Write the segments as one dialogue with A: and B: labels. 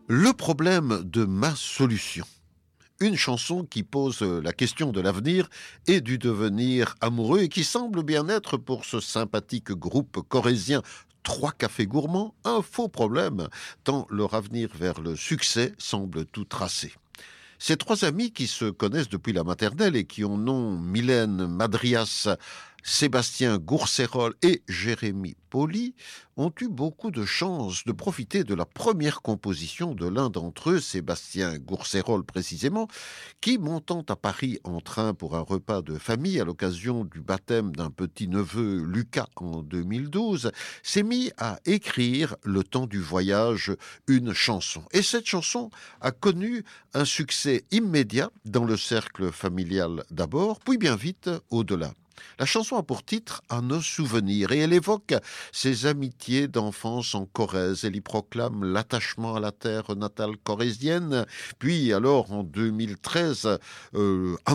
A: Le problème de ma solution. Une chanson qui pose la question de l'avenir et du devenir amoureux et qui semble bien être pour ce sympathique groupe corrézien Trois Cafés Gourmands un faux problème, tant leur avenir vers le succès semble tout tracé. Ces trois amis qui se connaissent depuis la maternelle et qui ont nom Mylène Madrias, Sébastien Gourcerol et Jérémy Poli ont eu beaucoup de chance de profiter de la première composition de l'un d'entre eux, Sébastien Gourcerol précisément, qui, montant à Paris en train pour un repas de famille à l'occasion du baptême d'un petit-neveu Lucas en 2012, s'est mis à écrire, le temps du voyage, une chanson. Et cette chanson a connu un succès immédiat dans le cercle familial d'abord, puis bien vite au-delà. La chanson a pour titre « À nos souvenirs » et elle évoque ses amitiés d'enfance en Corrèze. Elle y proclame l'attachement à la terre natale corrézienne. Puis alors en 2013, le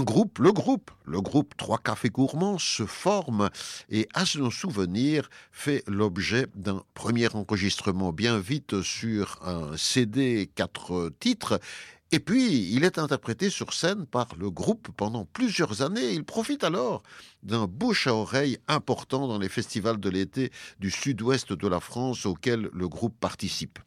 A: groupe Trois Cafés Gourmands se forme et « À nos souvenirs » fait l'objet d'un premier enregistrement bien vite sur un CD 4 titres. Et puis, il est interprété sur scène par le groupe pendant plusieurs années. Il profite alors d'un bouche à oreille important dans les festivals de l'été du sud-ouest de la France auxquels le groupe participe.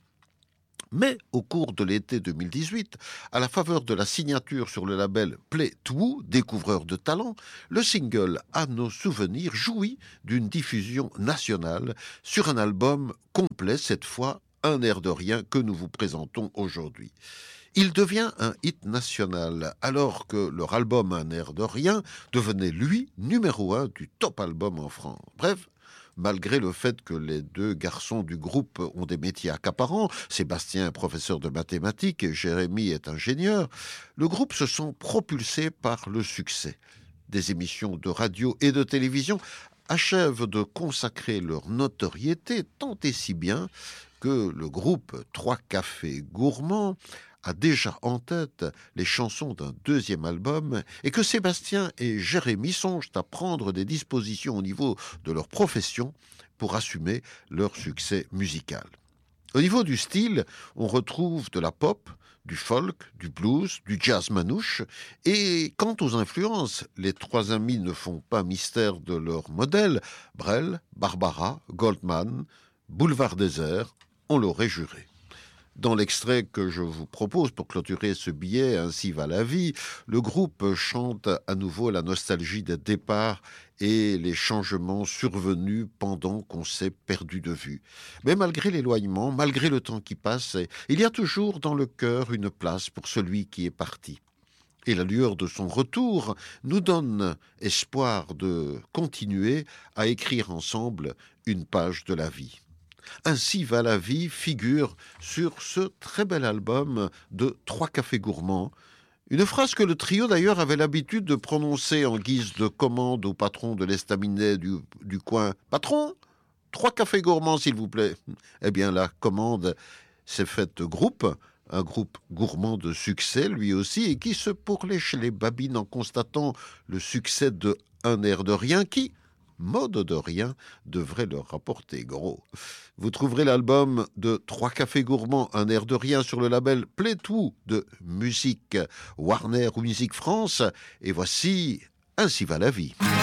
A: Mais au cours de l'été 2018, à la faveur de la signature sur le label Play To, découvreur de talent, le single « À nos souvenirs » jouit d'une diffusion nationale sur un album complet, cette fois un air de rien que nous vous présentons aujourd'hui. Il devient un hit national, alors que leur album Un air de rien devenait, lui, numéro 1 du top album en France. Bref, malgré le fait que les deux garçons du groupe ont des métiers accaparants, Sébastien est professeur de mathématiques et Jérémy est ingénieur, le groupe se sent propulsé par le succès. Des émissions de radio et de télévision achèvent de consacrer leur notoriété tant et si bien que le groupe Trois Cafés Gourmands a déjà en tête les chansons d'un deuxième album et que Sébastien et Jérémy songent à prendre des dispositions au niveau de leur profession pour assumer leur succès musical. Au niveau du style, on retrouve de la pop, du folk, du blues, du jazz manouche. Et quant aux influences, les trois amis ne font pas mystère de leur modèle. Brel, Barbara, Goldman, Boulevard Désert, on l'aurait juré. Dans l'extrait que je vous propose pour clôturer ce billet, Ainsi va la vie, le groupe chante à nouveau la nostalgie des départs et les changements survenus pendant qu'on s'est perdu de vue. Mais malgré l'éloignement, malgré le temps qui passe, il y a toujours dans le cœur une place pour celui qui est parti. Et la lueur de son retour nous donne espoir de continuer à écrire ensemble une page de la vie. Ainsi va la vie figure sur ce très bel album de Trois Cafés Gourmands. Une phrase que le trio d'ailleurs avait l'habitude de prononcer en guise de commande au patron de l'estaminet du coin. « Patron, 3 cafés gourmands s'il vous plaît ». Eh bien la commande s'est faite groupe, un groupe gourmand de succès lui aussi, et qui se pourlèche les babines en constatant le succès de Un air de rien qui, mode de rien, devrait leur rapporter gros. Vous trouverez l'album de Trois Cafés Gourmands, Un air de rien sur le label Play To de Musique Warner ou Musique France. Et voici Ainsi va la vie.